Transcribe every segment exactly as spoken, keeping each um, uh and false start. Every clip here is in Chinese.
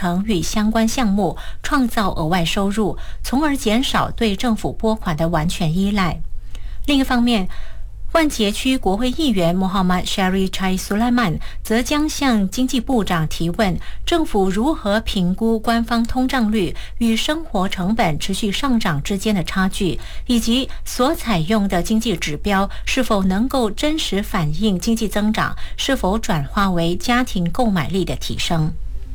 程与相关项目创造额外收入，从而减少对政府拨款的完全依赖。另一方面，万杰区国会议员穆罕默德·沙里柴苏莱曼则将向经济部长提问，政府如何评估官方通胀率与生活成本持续上涨之间的差距，以及所采用的经济指标是否能够真实反映经济增长，是否转化为家庭购买力的提升。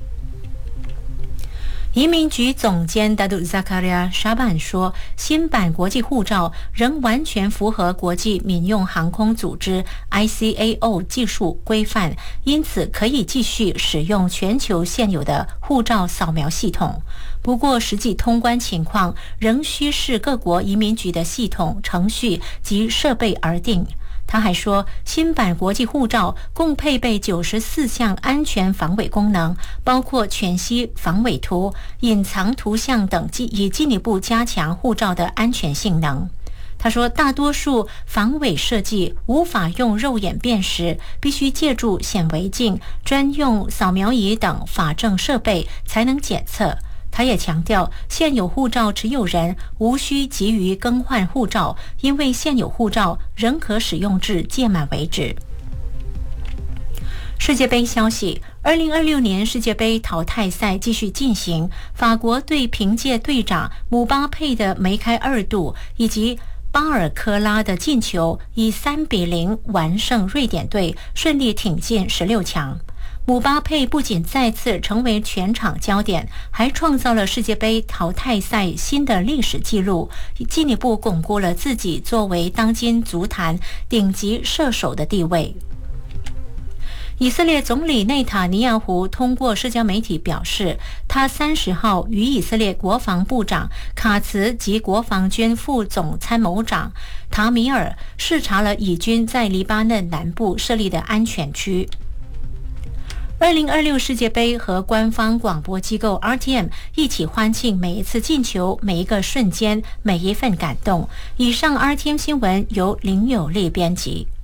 移民局总监达杜扎卡利亚·沙班说，新版国际护照仍完全符合国际民用航空组织 I C A O 技术规范，因此可以继续使用全球现有的护照扫描系统。不过，实际通关情况仍需视各国移民局的系统、程序及设备而定。他还说，新版国际护照共配备九十四项安全防伪功能，包括全息防伪图、隐藏图像等，以进一步加强护照的安全性能。他说，大多数防伪设计无法用肉眼辨识，必须借助显微镜、专用扫描仪等法证设备才能检测。他也强调，现有护照持有人无需急于更换护照，因为现有护照仍可使用至届满为止。世界杯消息，二零二六年世界杯淘汰赛继续进行，法国队凭借队长姆巴佩的梅开二度以及巴尔科拉的进球，以三比零完胜瑞典队，顺利挺进十六强。姆巴佩不仅再次成为全场焦点，还创造了世界杯淘汰赛新的历史纪录，进一步巩固了自己作为当今足坛顶级射手的地位。以色列总理内塔尼亚胡通过社交媒体表示，他三十号与以色列国防部长卡茨及国防军副总参谋长塔米尔视察了以军在黎巴嫩南部设立的安全区。二零二六世界杯和官方广播机构 R T M 一起欢庆每一次进球、每一个瞬间、每一份感动。以上 R T M 新闻由林有利编辑。